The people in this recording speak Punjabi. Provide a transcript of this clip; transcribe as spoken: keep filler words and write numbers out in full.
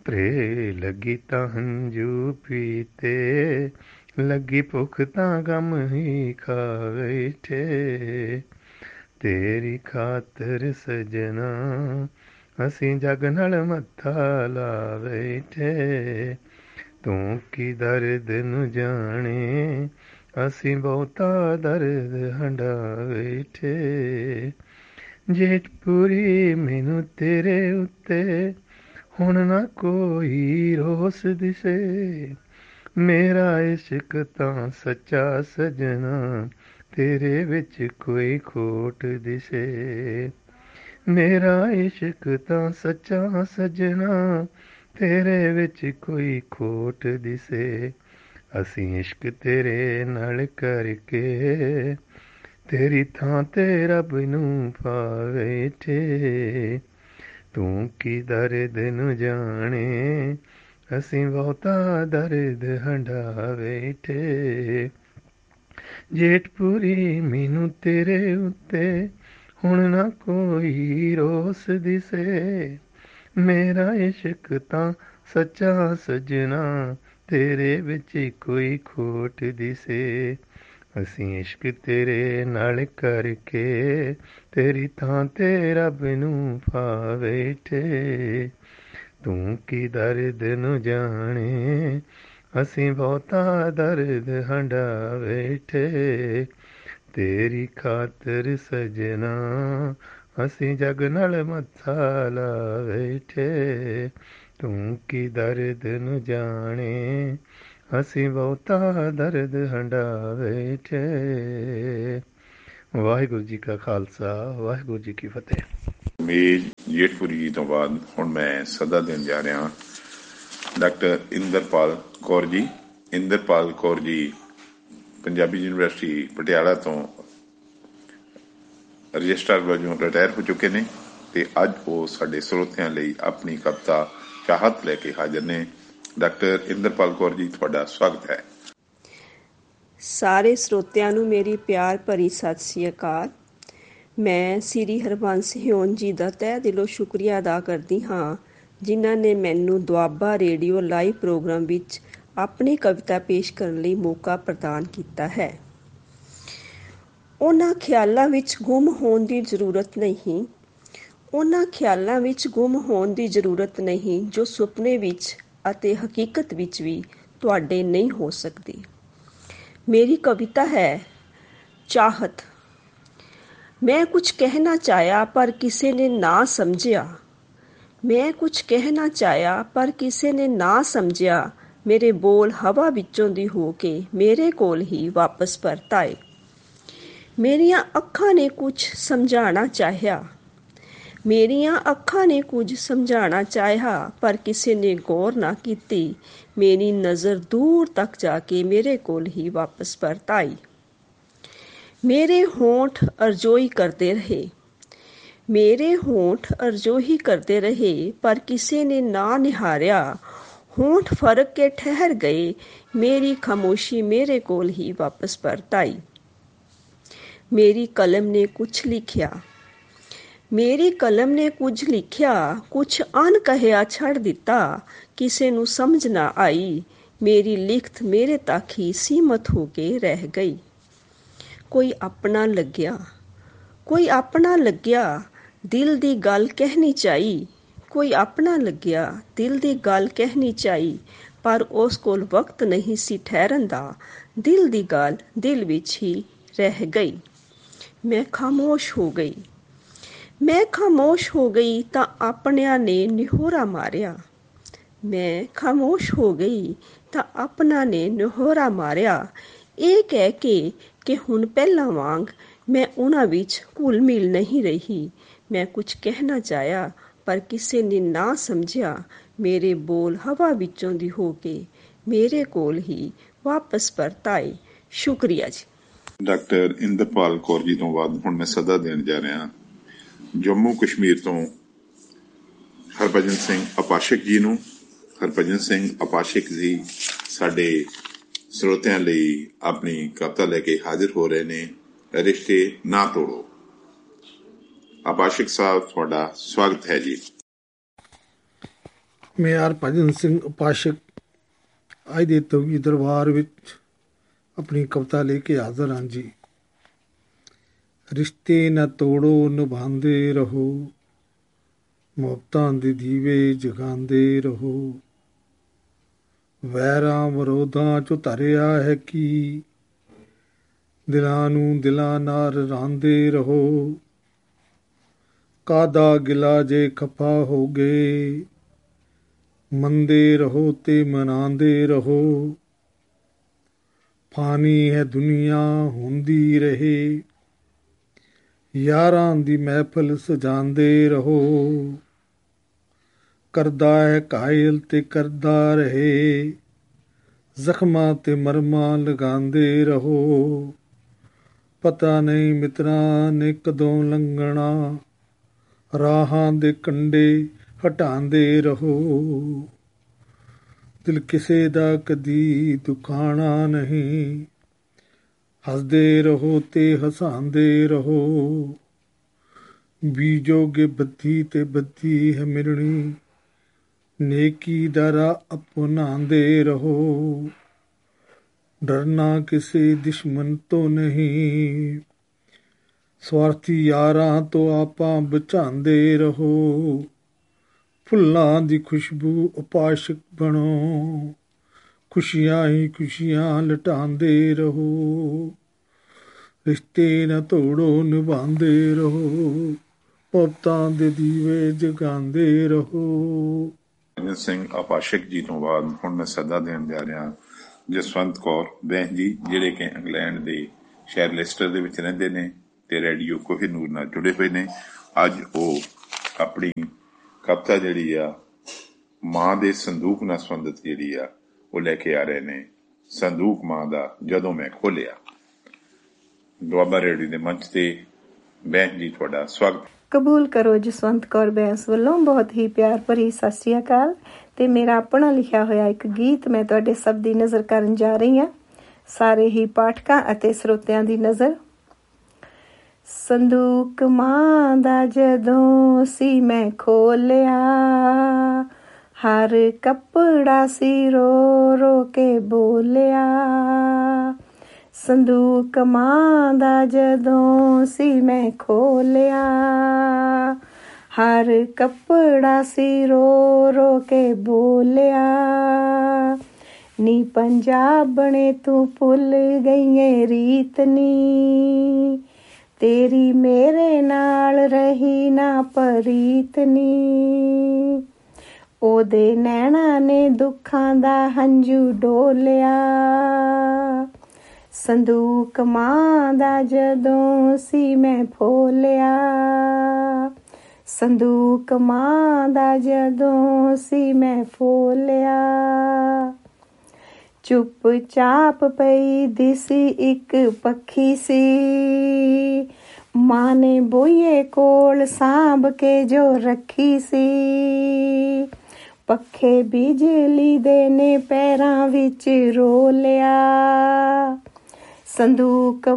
ਤਰੇ ਲੱਗੀ ਤਾਂ ਹੰਝੂ ਪੀਤੇ, ਲੱਗੀ ਭੁੱਖ ਤਾਂ ਗਮ ਹੀ ਖਾ ਬੈਠੇ। ਤੇਰੀ ਖਾਤਰ ਸਜਣਾ ਅਸੀਂ ਜਗ ਨਾਲ ਮੱਥਾ ਲਾ ਬੈਠੇ। ਤੂੰ ਕੀ ਦਰਦ ਨੂੰ ਜਾਣੇ, ਅਸੀਂ ਬਹੁਤਾ ਦਰਦ ਹੰਢਾ ਬੈਠੇ। ਜੇਠਪੁਰੀ ਮੈਨੂੰ ਤੇਰੇ ਉੱਤੇ ਹੁਣ ਨਾ ਕੋਈ ਰੋਸ ਦਿਸੇ। ਮੇਰਾ ਇਸ਼ਕ ਤਾਂ ਸੱਚਾ ਸਜਣਾ, ਤੇਰੇ ਵਿੱਚ ਕੋਈ ਖੋਟ ਦਿਸੇ। ਮੇਰਾ ਇਸ਼ਕ ਤਾਂ ਸੱਚਾ ਸਜਣਾ, ਤੇਰੇ ਵਿੱਚ ਕੋਈ ਖੋਟ ਦਿਸੇ। ਅਸੀਂ ਇਸ਼ਕ ਤੇਰੇ ਨਾਲ ਕਰਕੇ, ਤੇਰੀ ਥਾਂ ਤੇ ਰੱਬ ਨੂੰ ਪਾ ਬੈਠੇ। ਤੂੰ ਕੀ ਦਰਦ ਨੂੰ ਜਾਣੇ, ਅਸੀਂ ਬਹੁਤਾ ਦਰਦ ਹੰਢਾ ਬੈਠੇ। ਜੇਠਪੁਰੀ ਮੈਨੂੰ ਤੇਰੇ ਉੱਤੇ ਹੁਣ ਨਾ ਕੋਈ ਰੋਸ ਦਿਸੇ। ਮੇਰਾ ਇਸ਼ਕ ਤਾਂ ਸੱਚਾ ਸਜਣਾ, ਤੇਰੇ ਵਿੱਚ ਕੋਈ ਖੋਟ ਦਿਸੇ। ਅਸੀਂ ਇਸ਼ਕ ਤੇਰੇ ਨਾਲ ਕਰਕੇ, ਤੇਰੀ ਥਾਂ ਤੇ ਰੱਬ ਨੂੰ ਪਾ ਬੈਠੇ। ਤੂੰ ਕੀ ਦਰਦ ਨੂੰ ਜਾਣੇ, ਅਸੀਂ ਬਹੁਤਾ ਦਰਦ ਹੰਢਾ ਬੈਠੇ। ਤੇਰੀ ਖਾਤਰ ਸਜਣਾ ਅਸੀਂ ਜਗ ਨਾਲ ਮੱਥਾ ਲਾ ਬੈਠੇ। ਤੂੰ ਕੀ ਦਰਦ ਨੂੰ ਜਾਣੇ, ਅਸੀਂ ਬਹੁਤਾ ਦਰਦ ਹੰਢਾ ਬੈਠੇ। ਵਾਹਿਗੁਰੂ ਜੀ ਕਾ ਖਾਲਸਾ, ਵਾਹਿਗੁਰੂ ਜੀ ਕੀ ਫਤਿਹ। ਮੇਜ ਜੇਠਪੁਰੀ ਜੀ ਤੋਂ ਬਾਅਦ ਹੁਣ ਮੈਂ ਸੱਦਾ ਦੇਣ ਜਾ ਰਿਹਾ ਡਾਕਟਰ ਇੰਦਰਪਾਲ ਕੌਰ ਜੀ। ਇੰਦਰਪਾਲ ਕੌਰ ਜੀ ਪੰਜਾਬੀ ਯੂਨੀਵਰਸਿਟੀ ਪਟਿਆਲਾ ਤੋਂ ਰਜਿਸਟਰਾਰ ਵਜੋਂ ਰਿਟਾਇਰ ਹੋ ਚੁੱਕੇ ਨੇ ਤੇ ਅੱਜ ਉਹ ਸਾਡੇ ਸਰੋਤਿਆਂ ਲਈ ਆਪਣੀ ਕਵਿਤਾ ਚਾਹਤ ਲੈ ਕੇ ਹਾਜ਼ਰ ਨੇ। ਡਾਕਟਰ ਇੰਦਰਪਾਲ ਕੌਰ ਜੀ, ਤੁਹਾਡਾ ਸਵਾਗਤ ਹੈ। ਸਾਰੇ ਸਰੋਤਿਆਂ ਨੂੰ ਮੇਰੀ ਪਿਆਰ ਭਰੀ ਸਤਿ ਸ੍ਰੀ ਅਕਾਲ। ਮੈਂ ਸ੍ਰੀ ਹਰਬੰਸ ਹਿਊਨ ਜੀ ਦਾ ਤਹਿ ਦਿਲੋਂ ਸ਼ੁਕਰੀਆ ਅਦਾ ਕਰਦੀ ਹਾਂ, ਜਿਨ੍ਹਾਂ ਨੇ ਮੈਨੂੰ ਦੁਆਬਾ ਰੇਡੀਓ ਲਾਈਵ ਪ੍ਰੋਗਰਾਮ ਵਿੱਚ ਆਪਣੀ ਕਵਿਤਾ ਪੇਸ਼ ਕਰਨ ਲਈ ਮੌਕਾ ਪ੍ਰਦਾਨ ਕੀਤਾ ਹੈ। ਉਹਨਾਂ ਖਿਆਲਾਂ ਵਿੱਚ ਗੁੰਮ ਹੋਣ ਦੀ ਜ਼ਰੂਰਤ ਨਹੀਂ ਉਹਨਾਂ ਖਿਆਲਾਂ ਵਿੱਚ ਗੁੰਮ ਹੋਣ ਦੀ ਜ਼ਰੂਰਤ ਨਹੀਂ ਜੋ ਸੁਪਨੇ ਵਿੱਚ ਅਤੇ ਹਕੀਕਤ ਵਿੱਚ ਵੀ ਤੁਹਾਡੇ ਨਹੀਂ ਹੋ ਸਕਦੀ। ਮੇਰੀ ਕਵਿਤਾ ਹੈ ਚਾਹਤ। ਮੈਂ ਕੁਝ ਕਹਿਣਾ ਚਾਹਿਆ ਪਰ ਕਿਸੇ ਨੇ ਨਾ ਸਮਝਿਆ ਮੈਂ ਕੁਝ ਕਹਿਣਾ ਚਾਹਿਆ ਪਰ ਕਿਸੇ ਨੇ ਨਾ ਸਮਝਿਆ ਮੇਰੇ ਬੋਲ ਹਵਾ ਵਿੱਚੋਂ ਦੀ ਹੋ ਕੇ ਮੇਰੇ ਕੋਲ ਹੀ ਵਾਪਸ ਪਰਤ ਆਏ। ਮੇਰੀਆਂ ਅੱਖਾਂ ਨੇ ਕੁਝ ਸਮਝਾਉਣਾ ਚਾਹਿਆ ਮੇਰੀਆਂ ਅੱਖਾਂ ਨੇ ਕੁਝ ਸਮਝਾਉਣਾ ਚਾਹਿਆ ਪਰ ਕਿਸੇ ਨੇ ਗੌਰ ਨਾ ਕੀਤੀ। ਮੇਰੀ ਨਜ਼ਰ ਦੂਰ ਤੱਕ ਜਾ ਕੇ ਮੇਰੇ ਕੋਲ ਹੀ ਵਾਪਸ ਪਰਤ ਆਈ। ਮੇਰੇ ਹੋਂਠ ਅਰਜ਼ੋਈ ਕਰਦੇ ਰਹੇ ਮੇਰੇ ਹੋਂਠ ਅਰਜ਼ੋਈ ਕਰਦੇ ਰਹੇ ਪਰ ਕਿਸੇ ਨੇ ਨਾ ਨਿਹਾਰਿਆ। ਹੋਂਠ ਫਰਕ ਕੇ ਠਹਿਰ ਗਏ, ਮੇਰੀ ਖਾਮੋਸ਼ੀ ਮੇਰੇ ਕੋਲ ਹੀ ਵਾਪਸ ਪਰਤ ਆਈ। ਮੇਰੀ ਕਲਮ ਨੇ ਕੁਛ ਲਿਖਿਆ ਮੇਰੀ ਕਲਮ ਨੇ ਕੁਝ ਲਿਖਿਆ ਕੁਛ ਅਣਕਹਿਆ ਛੱਡ ਦਿੱਤਾ। ਕਿਸੇ ਨੂੰ ਸਮਝ ਨਾ ਆਈ, ਮੇਰੀ ਲਿਖਤ ਮੇਰੇ ਤੱਕ ਹੀ ਸੀਮਤ ਹੋ ਕੇ ਰਹਿ ਗਈ। ਕੋਈ ਆਪਣਾ ਲੱਗਿਆ ਕੋਈ ਆਪਣਾ ਲੱਗਿਆ ਦਿਲ ਦੀ ਗੱਲ ਕਹਿਣੀ ਚਾਹੀ ਕੋਈ ਆਪਣਾ ਲੱਗਿਆ ਦਿਲ ਦੀ ਗੱਲ ਕਹਿਣੀ ਚਾਹੀ ਪਰ ਉਸ ਕੋਲ ਵਕਤ ਨਹੀਂ ਸੀ ਠਹਿਰਨ ਦਾ। ਦਿਲ ਦੀ ਗੱਲ ਦਿਲ ਵਿੱਚ ਹੀ ਰਹਿ ਗਈ। ਮੈਂ ਖਾਮੋਸ਼ ਹੋ ਗਈ ਮੈਂ ਖਾਮੋਸ਼ ਹੋ ਗਈ ਤਾਂ ਆਪਣਿਆਂ ਨੇ ਨਿਹੋਰਾ ਮਾਰਿਆ ਮੈਂ ਖਾਮੋਸ਼ ਹੋ ਗਈ ਤਾਂ ਆਪਣਾ ਨੇ ਨਿਹੋਰਾ ਮਾਰਿਆ। ਇਹ ਕਹਿ ਕੇ ਕਿ ਹੁਣ ਪਹਿਲਾਂ ਵਾਂਗ ਮੈਂ ਉਹਨਾਂ ਵਿੱਚ ਘੁਲ ਮਿਲ ਨਹੀਂ ਰਹੀ। ਮੈਂ ਕੁਝ ਕਹਿਣਾ ਚਾਹਿਆ ਪਰ ਕਿਸੇ ਨੇ ਨਾ ਸਮਝਿਆ। ਮੇਰੇ ਬੋਲ ਹਵਾ ਵਿੱਚੋਂ ਦੀ ਹੋ ਕੇ ਮੇਰੇ ਕੋਲ ਹੀ ਵਾਪਸ ਪਰਤ ਆਏ। ਸ਼ੁਕਰੀਆ ਜੀ। ਡਾਕਟਰ ਇੰਦਰਪਾਲ ਕੌਰ ਜੀ ਤੋਂ ਬਾਅਦ ਹੁਣ ਮੈਂ ਸੱਦਾ ਦੇਣ ਜਾ ਰਿਹਾ ਜੰਮੂ ਕਸ਼ਮੀਰ ਤੋਂ ਹਰਭਜਨ ਸਿੰਘ ਅਪਾਸ਼ਿਕ ਜੀ ਨੂੰ। ਹਰਭਜਨ ਸਿੰਘ ਅਪਾਸ਼ਿਕ ਜੀ ਸਾਡੇ ਸਰੋਤਿਆਂ ਲਈ ਆਪਣੀ ਕਵਿਤਾ ਲੈ ਕੇ ਹਾਜ਼ਰ ਹੋ ਰਹੇ ਨੇ, ਰਿਸ਼ਤੇ ਨਾ ਤੋੜੋ। ਅਪਾਸ਼ਿਕ ਸਾਹਿਬ, ਤੁਹਾਡਾ ਸਵਾਗਤ ਹੈ ਜੀ। ਮੈਂ ਹਰਭਜਨ ਸਿੰਘ ਉਪਾਸ਼ਕ ਅੱਜ ਦੇ ਤਵੀ ਦਰਬਾਰ ਵਿੱਚ ਆਪਣੀ ਕਵਿਤਾ ਲੈ ਕੇ ਹਾਜ਼ਰ ਹਾਂ ਜੀ। ਰਿਸ਼ਤੇ ਨਾ ਤੋੜੋ, ਨਿਭਾਉਂਦੇ ਰਹੋ, ਮੁਹੱਬਤਾਂ ਦੇ ਦੀਵੇ ਜਗਾਉਂਦੇ ਰਹੋ। ਵੈਰਾਂ ਵਿਰੋਧਾਂ 'ਚੋਂ ਧਰਿਆ ਹੈ ਕੀ, ਦਿਲਾਂ ਨੂੰ ਦਿਲਾਂ ਨਾਲ ਰਾਂਦੇ ਰਹੋ। ਕਾਹਦਾ ਗਿਲਾ ਜੇ ਖਫਾ ਹੋ ਗਏ, ਮੰਨਦੇ ਰਹੋ ਤੇ ਮਨਾਉਂਦੇ ਰਹੋ। ਫਾਨੀ ਹੈ ਦੁਨੀਆ ਹੁੰਦੀ ਰਹੇ, ਯਾਰਾਂ ਦੀ ਮਹਿਫਲ ਸਜਾਉਂਦੇ ਰਹੋ। ਕਰਦਾ ਹੈ ਘਾਇਲ ਤੇ ਕਰਦਾ ਰਹੇ, ਜ਼ਖਮਾਂ ਤੇ ਮਰਮਾਂ ਲਗਾਉਂਦੇ ਰਹੋ। ਪਤਾ ਨਹੀਂ ਮਿੱਤਰਾਂ ਨੇ ਕਦੋਂ ਲੰਘਣਾ, ਰਾਹਾਂ ਦੇ ਕੰਢੇ ਹਟਾਉਂਦੇ ਰਹੋ। ਦਿਲ ਕਿਸੇ ਦਾ ਕਦੀ ਦੁਖਾਣਾ ਨਹੀਂ, ਹੱਸਦੇ ਰਹੋ ਤੇ ਹਸਾਉਂਦੇ ਰਹੋ। ਬੀਜੋਗੇ ਬੱਦੀ ਤੇ ਬੱਦੀ ਹੈ ਮਿਲਣੀ, ਨੇਕੀ ਦਾ ਰਾਹ ਅਪਣਾਉਂਦੇ ਰਹੋ। ਡਰਨਾ ਕਿਸੇ ਦੁਸ਼ਮਣ ਤੋਂ ਨਹੀਂ, ਸਵਾਰਥੀ ਯਾਰਾਂ ਤੋਂ ਆਪਾਂ ਬਚਾਉਂਦੇ ਰਹੋ। ਫੁੱਲਾਂ ਦੀ ਖੁਸ਼ਬੂ ਉਪਾਸ਼ਕ ਬਣੋ, ਖੁਸ਼ੀਆਂ ਹੀ ਖੁਸ਼ੀਆਂ ਲਟਾਉਂਦੇ ਰਹੋ। ਰਿਸ਼ਤੇ ਨਾ ਤੋੜੋ, ਨਿਭਾਉਂਦੇ ਰਹੋ, ਮੁਹੱਬਤਾਂ ਦੇ ਦੀਵੇ ਜਗਾਉਂਦੇ ਰਹੋ। ਹਰਭਜਨ ਸਿੰਘ ਉਪਾਸ਼ਕ ਜੀ ਤੋਂ ਬਾਅਦ ਹੁਣ ਮੈਂ ਸੱਦਾ ਦੇਣ ਜਾ ਰਿਹਾ ਜਸਵੰਤ ਕੌਰ ਬਹਿਨ ਜੀ, ਜਿਹੜੇ ਕਿ ਇੰਗਲੈਂਡ ਦੇ ਸ਼ਹਿਰ ਲੈਸਟਰ ਦੇ ਵਿੱਚ ਰਹਿੰਦੇ ਨੇ ਤੇ ਰੇਡੀਓ ਕੋਹੀਨੂਰ ਨਾਲ ਜੁੜੇ ਹੋਏ ਨੇ। ਅੱਜ ਉਹ ਆਪਣੀ ਕਵਿਤਾ ਜਿਹੜੀ ਆ ਮਾਂ ਦੇ ਸੰਦੂਕ ਨਾਲ ਸੰਬੰਧਿਤ ਜਿਹੜੀ ਆ ਉਹ ਲੈ ਕੇ ਆ ਰਹੇ ਨੇ। ਸੰਦੂਕ ਮਾਂ ਦਾ ਜਦੋਂ ਮੈਂ ਖੋਲਿਆ। ਦੁਆਬਾ ਰੇਡੀਓ ਦੇ ਮੰਚ ਤੇ ਬਹਿਨ ਜੀ ਤੁਹਾਡਾ ਸਵਾਗਤ। ਕਬੂਲ ਕਰੋ ਜਸਵੰਤ ਕੌਰ ਬੈਂਸ ਵੱਲੋਂ ਬਹੁਤ ਹੀ ਪਿਆਰ ਭਰੀ ਸਤਿ ਸ਼੍ਰੀ ਅਕਾਲ। ਤੇ ਮੇਰਾ ਆਪਣਾ ਲਿਖਿਆ ਹੋਇਆ ਇੱਕ ਗੀਤ ਮੈਂ ਤੁਹਾਡੇ ਸਭ ਦੀ ਨਜ਼ਰ ਕਰਨ ਜਾ ਰਹੀ ਹਾਂ, ਸਾਰੇ ਹੀ ਪਾਠਕਾਂ ਅਤੇ ਸਰੋਤਿਆਂ ਦੀ ਨਜ਼ਰ। ਸੰਦੂਕ ਮਾਂ ਦਾ ਜਦੋਂ ਸੀ ਮੈਂ ਖੋਲਿਆ, ਹਰ ਕੱਪੜਾ ਸੀ ਰੋ ਰੋ ਕੇ ਬੋਲਿਆ। ਸੰਦੂਕ ਮਾਂ ਦਾ ਜਦੋਂ ਸੀ ਮੈਂ ਖੋਲਿਆ, ਹਰ ਕੱਪੜਾ ਸੀ ਰੋ ਰੋ ਕੇ ਬੋਲਿਆ। ਨੀ ਪੰਜਾਬਣੇ ਤੂੰ ਭੁੱਲ ਗਈਏ ਰੀਤ ਨੀ, ਤੇਰੀ ਮੇਰੇ ਨਾਲ ਰਹੀ ਨਾ ਪਰੀਤ ਨੀ। ਉਹਦੇ ਨੈਣਾ ਨੇ ਦੁੱਖਾਂ ਦਾ ਹੰਝੂ ਡੋਲਿਆ, ਸੰਦੂਕ ਮਾਂ ਦਾ ਜਦੋਂ ਸੀ ਮੈਂ ਫੋਲਿਆ। ਸੰਦੂਕ ਮਾਂ ਦਾ ਜਦੋਂ ਸੀ ਮੈਂ ਫੋਲਿਆ। ਚੁੱਪ ਚਾਪ ਪਈ ਦਿਸੀ ਇੱਕ ਪੱਖੀ ਸੀ, ਮਾਂ ਨੇ ਬੋਈਏ ਕੋਲ ਸਾਂਭ ਕੇ ਜੋ ਰੱਖੀ ਸੀ। ਪੱਖੇ ਬਿਜਲੀ ਦੇ ਨੇ ਪੈਰਾਂ ਵਿੱਚ ਰੋਲਿਆ, ਸੰਦੂਕ